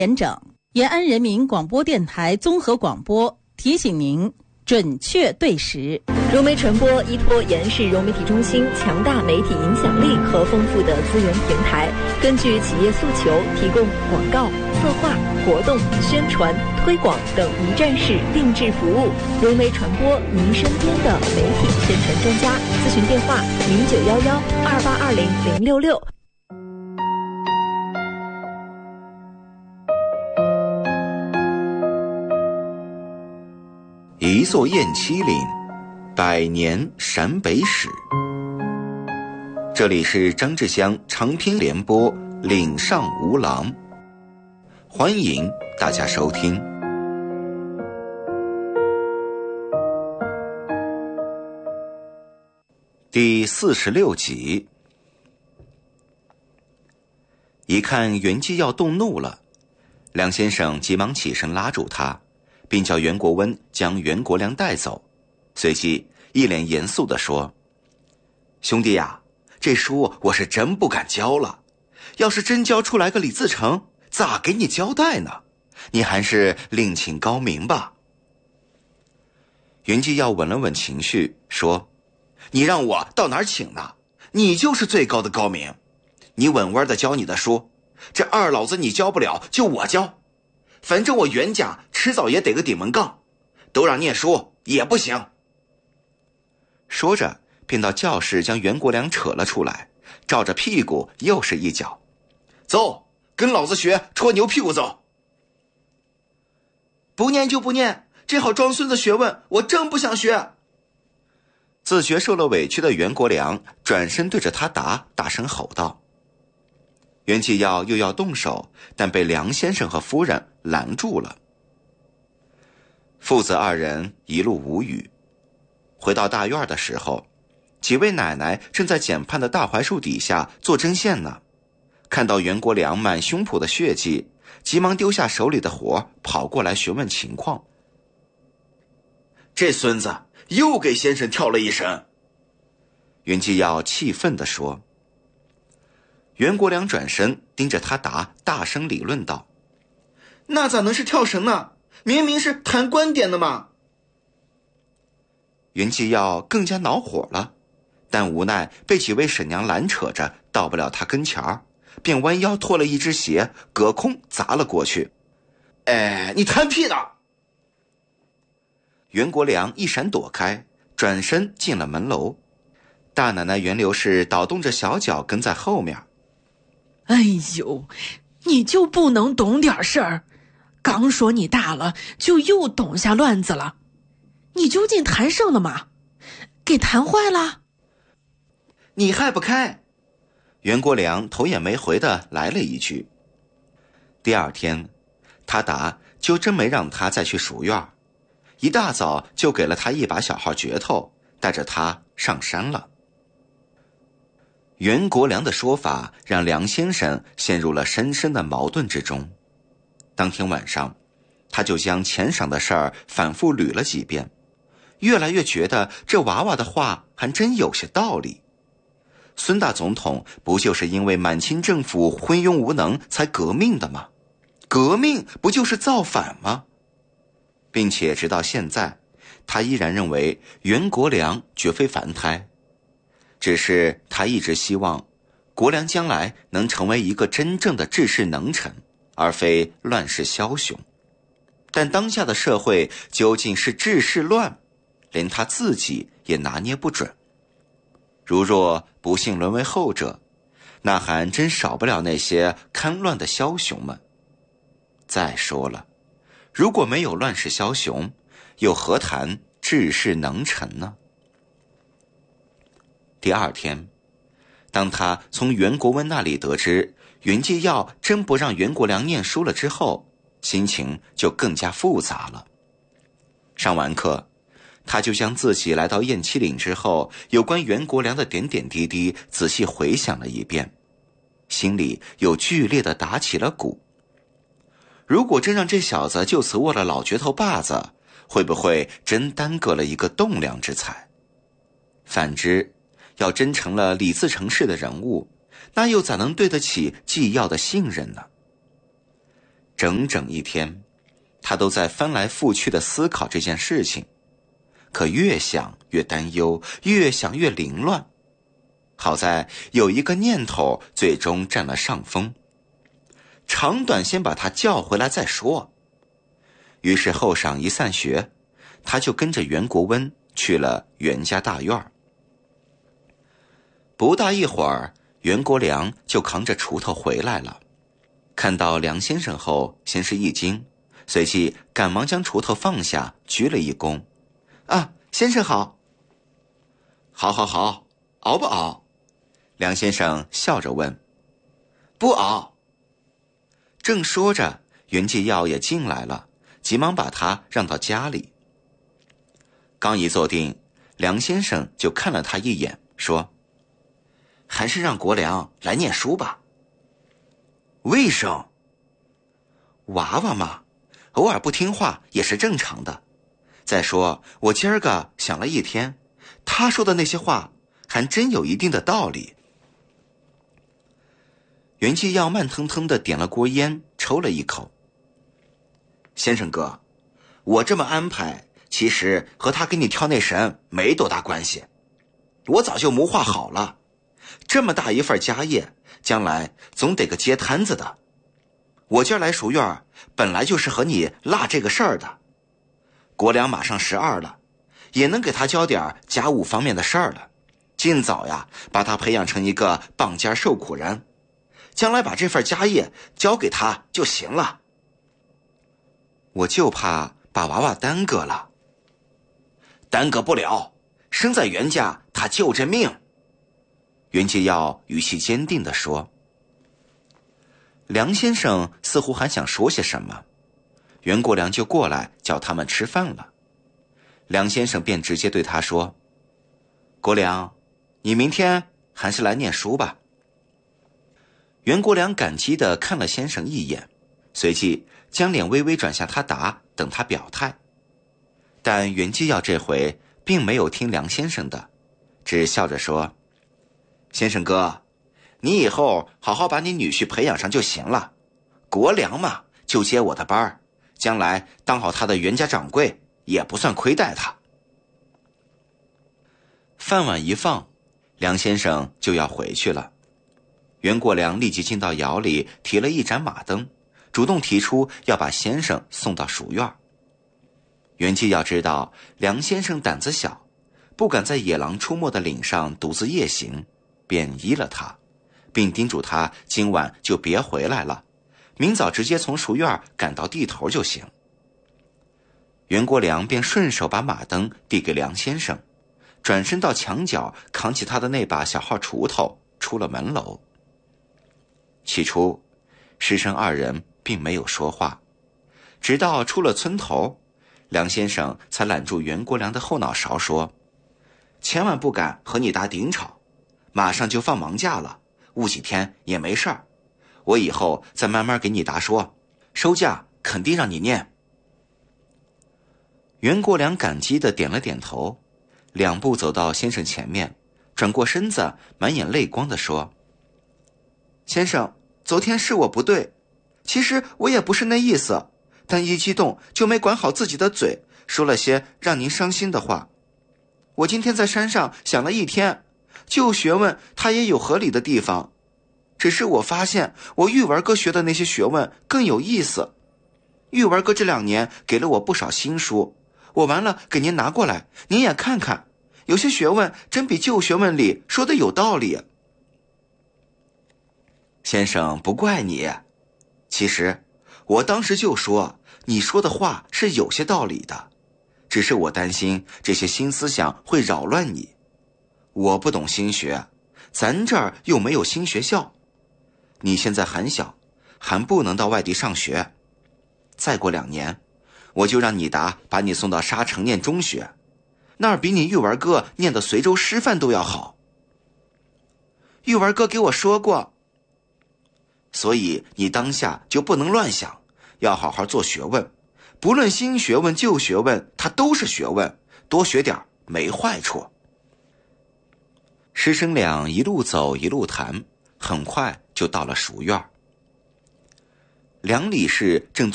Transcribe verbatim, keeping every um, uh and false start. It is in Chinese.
严整。延安人民广播电台综合广播提醒您准确对时。 融媒传播依托延世融媒体中心强大媒体影响力和丰富的资源平台，根据企业诉求提供广告、策划、活动、宣传、推广等一站式定制服务。融媒传播，您身边的媒体宣传专家。咨询电话：零九幺幺二八二零零六六。 一座雁栖岭，百年陕北史。这里是张志祥长篇联播《岭上无狼》，欢迎大家收听。第四十六集。一看袁基要动怒了，梁先生急忙起身拉住他，并叫袁国温将袁国良带走，随即一脸严肃地说：兄弟呀，这书我是真不敢交了，要是真交出来个李自成，咋给你交代呢？你还是另请高明吧。袁基要稳了稳情绪，说：你让我到哪儿请呢？你就是最高的高明，你稳稳地教你的书，这二老子你教不了就我教，反正我袁家迟早也得个顶门杠，都让念书也不行。说着便到教室将袁国良扯了出来，照着屁股又是一脚，走，跟老子学戳牛屁股走。不念就不念，这好装孙子学问我真不想学。自觉受了委屈的袁国良转身对着他答，大声吼道。袁继耀又要动手，但被梁先生和夫人拦住了。父子二人一路无语。回到大院的时候，几位奶奶正在简畔的大槐树底下做针线呢，看到袁国良满胸脯的血迹，急忙丢下手里的活，跑过来询问情况。这孙子又给先生跳了一身。袁继耀气愤地说。袁国良转身盯着他答，大声理论道：那咋能是跳绳呢？明明是谈观点的嘛。袁继耀更加恼火了，但无奈被几位婶娘拦扯着到不了他跟前儿，便弯腰脱了一只鞋，隔空砸了过去。哎，你谈屁呢！袁国良一闪躲开，转身进了门楼。大奶奶袁刘氏倒动着小脚跟在后面。 哎呦，你就不能懂点事儿？刚说你大了，就又懂下乱子了。你究竟谈上了吗？给谈坏了？ 你害不开。袁国良头也没回的来了一句。第二天，他答就真没让他再去蜀院，一大早就给了他一把小号镢头，带着他上山了。袁国良的说法让梁先生陷入了深深的矛盾之中。当天晚上，他就将钱赏的事儿反复捋了几遍，越来越觉得这娃娃的话还真有些道理。孙大总统不就是因为满清政府昏庸无能才革命的吗？革命不就是造反吗？并且直到现在，他依然认为袁国良绝非凡胎，只是他一直希望国良将来能成为一个真正的治世能臣，而非乱世枭雄。但当下的社会究竟是治是乱，连他自己也拿捏不准。如若不幸沦为后者，那还真少不了那些戡乱的枭雄们。再说了，如果没有乱世枭雄，又何谈治世能臣呢？第二天，当他从袁国温那里得知袁继耀真不让袁国良念书了之后，心情就更加复杂了。上完课，他就将自己来到雁栖岭之后有关袁国良的点点滴滴仔细回想了一遍，心里又剧烈地打起了鼓。如果真让这小子就此握了老镢头把子，会不会真耽搁了一个栋梁之才？反之，要真成了李自成式的人物，那又咋能对得起纪要的信任呢？ 整整一天，他都在翻来覆去地思考这件事情，可越想越担忧，越想越凌乱。好在有一个念头最终占了上风，长短先把他叫回来再说。于是后晌一散学，他就跟着袁国温去了袁家大院。不大一会儿，袁国良就扛着锄头回来了。看到梁先生后，先是一惊，随即赶忙将锄头放下，鞠了一躬。啊，先生好。好好好，熬不熬？梁先生笑着问。不熬。正说着，袁继耀也进来了，急忙把他让到家里。刚一坐定，梁先生就看了他一眼，说：还是让国良来念书吧。为什？娃娃嘛，偶尔不听话也是正常的。再说我今儿个想了一天，他说的那些话还真有一定的道理。袁继耀慢腾腾地点了锅烟，抽了一口。先生哥，我这么安排其实和他给你挑那神没多大关系。我早就谋划好了，这么大一份家业，将来总得个接摊子的。我今儿来书院本来就是和你拉这个事儿的。国良马上十二了，也能给他教点家务方面的事儿了，尽早呀把他培养成一个棒尖受苦人，将来把这份家业交给他就行了。我就怕把娃娃耽搁了。耽搁不了，生在袁家他就这命。袁继耀语气坚定地说。梁先生似乎还想说些什么，袁国良就过来叫他们吃饭了。梁先生便直接对他说：国良，你明天还是来念书吧。袁国良感激地看了先生一眼，随即将脸微微转向他答，等他表态。但袁继耀这回并没有听梁先生的，只笑着说：先生哥，你以后好好把你女婿培养上就行了。国良嘛，就接我的班，将来当好他的袁家掌柜，也不算亏待他。饭碗一放，梁先生就要回去了。袁国良立即进到窑里，提了一盏马灯，主动提出要把先生送到书院。袁继耀知道梁先生胆子小，不敢在野狼出没的岭上独自夜行，便依了他，并叮嘱他今晚就别回来了，明早直接从书院赶到地头就行。袁国良便顺手把马灯递给梁先生，转身到墙角扛起他的那把小号锄头，出了门楼。起初师生二人并没有说话，直到出了村头，梁先生才揽住袁国良的后脑勺说：千万不敢和你打顶吵，马上就放忙假了，误几天也没事儿，我以后再慢慢给你答说，收假肯定让你念。袁国良感激地点了点头，两步走到先生前面，转过身子，满眼泪光地说：先生，昨天是我不对，其实我也不是那意思，但一激动就没管好自己的嘴，说了些让您伤心的话。我今天在山上想了一天，旧学问它也有合理的地方，只是我发现我玉文哥学的那些学问更有意思。玉文哥这两年给了我不少新书，我完了给您拿过来，您也看看，有些学问真比旧学问里说的有道理。先生不怪你，其实我当时就说你说的话是有些道理的，只是我担心这些新思想会扰乱你。我不懂新学，咱这儿又没有新学校，你现在还小，还不能到外地上学。再过两年，我就让你达把你送到沙城念中学，那儿比你玉文哥念的随州师范都要好。玉文哥给我说过，所以你当下就不能乱想，要好好做学问，不论新学问旧学问，它都是学问，多学点没坏处。师生俩一路走一路谈，很快就到了书院。 梁理事正